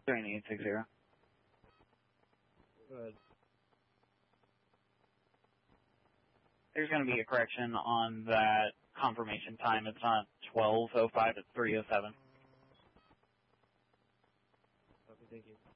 3860. Go ahead. There's going to be a correction on that confirmation time. It's not 12:05, it's 3:07. Okay, thank you.